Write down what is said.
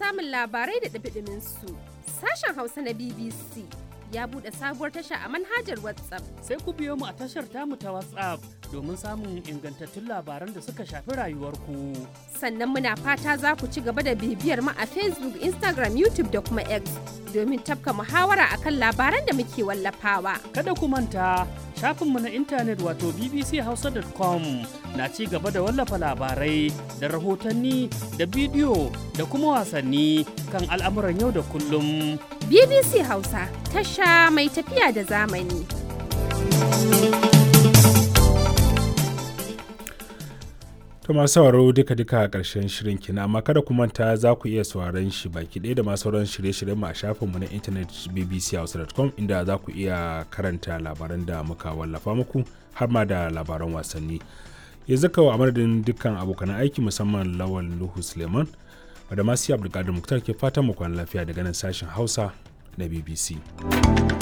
samun labarai da ɗumi-ɗumin su. Sashen Hausa na BBC ya buɗe sabuwar tasha a manhajar WhatsApp. Sai ku biyo mu a tashar tamu ta WhatsApp domin samun ingantattun labaran da suka shafi rayuwarku. Sannan muna fata za ku ci gaba da bibiyar mu a Facebook, Instagram, YouTube da kuma X domin tafka muhawara akan labaran da muke wallafawa. Kada ku manta shafinmu na intanet wato bbchausa.com na ci gaba da wallafa labarai da rahotanni da bidiyo da kuma wasanni kan al'amuran yau da kullum. BBC Hausa, tasha mai tafiya da zamani. To masu sauraro duka-duka a ƙarshen shirin kina, amma kada ku manta za ku iya sauraron shi baki ɗaya da masu sauran shirye-shiryen mu a shafinmu na intanet bbchausa.com inda za ku iya karanta labaran da muka wallafa muku har ma da labaran wasanni. Yanzu kawo a madadin dukkan abokan aiki musamman Lawal Nuhu Suleiman da masu Abdulkadir Muktar ke fatan mu kwana lafiya daga nan sashen Hausa na BBC.